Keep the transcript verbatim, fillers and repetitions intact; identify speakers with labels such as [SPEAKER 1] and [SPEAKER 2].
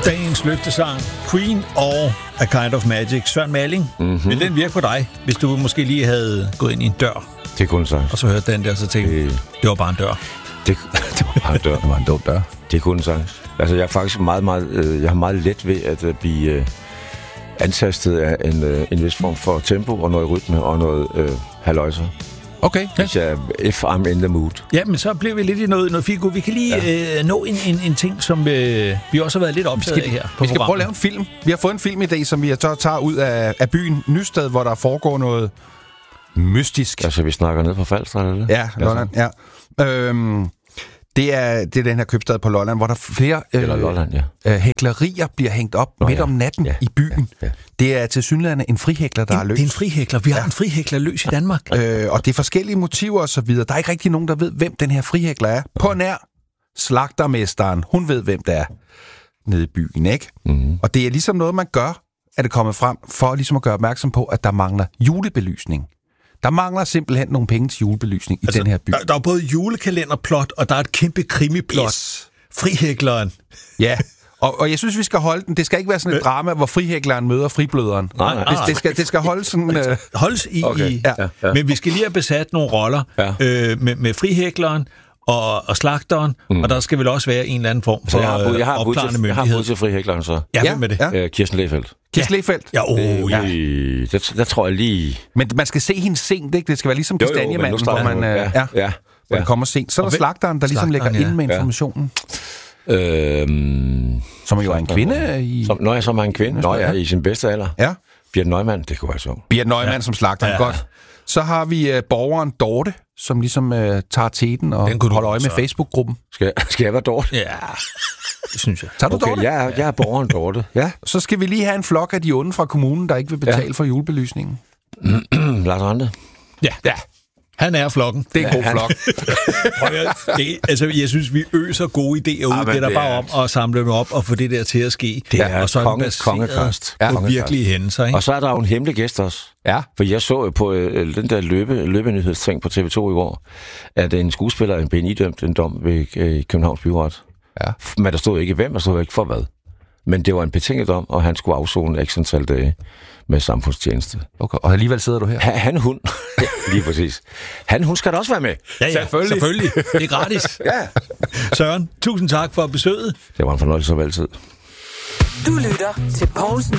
[SPEAKER 1] Dagens løftesang, Queen og A Kind of Magic. Søren Malling, mm-hmm. vil den virke på dig, hvis du måske lige havde gået ind i en dør?
[SPEAKER 2] Det kunne sige.
[SPEAKER 1] Og så hørte den der, så tænkte det, det var bare en dør.
[SPEAKER 2] Det, det var bare en dør.
[SPEAKER 3] Det var en dum dør.
[SPEAKER 2] Det kunne sige. Altså, jeg er faktisk meget, meget, øh, jeg har meget let ved at øh, blive øh, antastet af en, øh, en vis form for tempo og noget rytme og noget øh, halløjser.
[SPEAKER 3] Okay.
[SPEAKER 2] Hvis jeg, if I'm in the mood.
[SPEAKER 1] Ja, men så blev vi lidt i noget, noget figur. Vi kan lige ja. øh, nå en, en, en ting, som øh, vi også har været lidt optaget af her på
[SPEAKER 3] Vi skal
[SPEAKER 1] programmet.
[SPEAKER 3] prøve at lave en film. Vi har fået en filmidé, som vi så tager ud af, af byen Nysted, hvor der foregår noget mystisk.
[SPEAKER 2] Altså, vi snakker ned på Falster, eller det?
[SPEAKER 3] Ja, Lolland, ja. Øhm, det, er, det er den her købstad på Lolland, hvor der flere øh,
[SPEAKER 2] Eller Lolland, ja.
[SPEAKER 3] øh, hæklerier bliver hængt op Nå, midt
[SPEAKER 2] ja.
[SPEAKER 3] om natten
[SPEAKER 2] ja.
[SPEAKER 3] i byen.
[SPEAKER 2] Ja. Ja.
[SPEAKER 3] Det er tilsyneladende en frihækler, der
[SPEAKER 1] en,
[SPEAKER 3] er løs.
[SPEAKER 1] Det er en frihækler. Vi har ja. en frihækler løs i Danmark.
[SPEAKER 3] Øh, og det er forskellige motiver og så videre. Der er ikke rigtig nogen, der ved, hvem den her frihækler er. På nær slagtermesteren. Hun ved, hvem det er nede i byen, ikke? Mm-hmm. Og det er ligesom noget, man gør, at det kommer frem, for ligesom at gøre opmærksom på, at der mangler julebelysning. Der mangler simpelthen nogle penge til julebelysning altså, i den her by.
[SPEAKER 1] Der, der er både julekalenderplot, og der er et kæmpe krimiplot. Yes. Frihækleren.
[SPEAKER 3] Ja, og, og jeg synes, vi skal holde den. Det skal ikke være sådan et drama, hvor frihækleren møder fribløderen.
[SPEAKER 2] Nej, nej.
[SPEAKER 3] Det, det, skal, det skal holde sådan... Øh...
[SPEAKER 1] Holdes i...
[SPEAKER 2] Okay.
[SPEAKER 1] i
[SPEAKER 2] ja, ja.
[SPEAKER 1] Men vi skal lige have besat nogle roller
[SPEAKER 2] ja.
[SPEAKER 1] øh, med, med frihækleren og, og slagteren, mm. og der skal vel også være en eller anden form for
[SPEAKER 2] jeg har bud, jeg har
[SPEAKER 1] opklarende
[SPEAKER 2] til,
[SPEAKER 1] myndighed.
[SPEAKER 2] Jeg har bud til frihækleren, så.
[SPEAKER 1] Ja,
[SPEAKER 3] ja
[SPEAKER 1] med det.
[SPEAKER 3] Ja.
[SPEAKER 2] Øh, Kirsten Lehfeldt.
[SPEAKER 3] Kirsten Lehfeldt?
[SPEAKER 1] Ja, oh,
[SPEAKER 2] det,
[SPEAKER 1] ja.
[SPEAKER 2] ja. Der, der tror jeg lige...
[SPEAKER 3] Men man skal se hende sent, ikke? Det skal være ligesom Kastanjemanden, hvor man, øh, ja, ja, hvor ja. kommer sent. Så er der slagteren, der ligesom lægger ja. ind med informationen.
[SPEAKER 2] Ja. Øhm,
[SPEAKER 3] som jo er en kvinde i...
[SPEAKER 2] Som, når jeg som er en kvinde, når jeg er i sin bedste alder.
[SPEAKER 3] Ja.
[SPEAKER 2] Birte Neumann, det kunne være så.
[SPEAKER 3] Birte Neumann ja. som slagteren, ja. godt. Så har vi uh, borgeren Dorte, som ligesom uh, tager teten og holder øje med så. Facebook-gruppen.
[SPEAKER 2] Skal, skal jeg være Dorte?
[SPEAKER 1] Ja, det synes jeg.
[SPEAKER 3] Tager du
[SPEAKER 2] okay,
[SPEAKER 3] Dorte?
[SPEAKER 2] Jeg er, jeg er borgeren Dorte. Ja.
[SPEAKER 3] Så skal vi lige have en flok af de onde fra kommunen, der ikke vil betale ja. for julebelysningen.
[SPEAKER 2] Lars Rante.
[SPEAKER 1] Ja, ja. Han er flokken.
[SPEAKER 3] Det er en god
[SPEAKER 2] ja,
[SPEAKER 3] flok.
[SPEAKER 1] jeg, det, altså, jeg synes, vi øser gode idéer ud. Ja, det er der bare er... om at samle dem op og få det der til at ske.
[SPEAKER 2] Det er
[SPEAKER 1] og så
[SPEAKER 2] konge, kongekast.
[SPEAKER 1] Ja, på virkelige hændelser. Ikke?
[SPEAKER 2] Og så er der jo en hemmelig gæst også.
[SPEAKER 3] Ja.
[SPEAKER 2] For jeg så jo på øh, den der løbe, løbenyhedsting på T V to i går, at en skuespiller er blevet idømt en dom ved øh, Københavns Byret. Ja. Men der stod ikke hvem, der stod ikke for hvad. Men det var en betinget dom, og han skulle afzone x antal dage med samfundstjeneste.
[SPEAKER 3] Okay, og alligevel sidder du her?
[SPEAKER 2] Ha, han, hun. Ja, lige præcis. Han, hun skal da også være med.
[SPEAKER 1] Ja, ja, selvfølgelig. selvfølgelig. Det er gratis.
[SPEAKER 2] Ja.
[SPEAKER 1] Søren, tusind tak for besøget.
[SPEAKER 2] Det var en fornøjelse som altid.
[SPEAKER 4] Du lytter til Poulsen